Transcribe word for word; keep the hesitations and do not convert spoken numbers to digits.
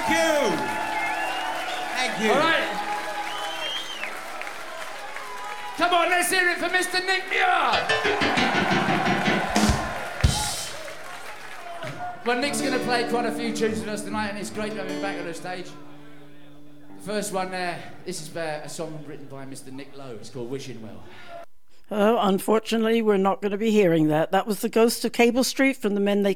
Thank you. Thank you. All right. Come on, let's hear it for Mister Nick Muir. Well, Nick's going to play quite a few tunes with us tonight, and it's great to have him back on the stage. The first one there, this is uh, a song written by Mister Nick Lowe. It's called Wishing Well. Oh, unfortunately, we're not going to be hearing that. That was The Ghost of Cable Street from the Men They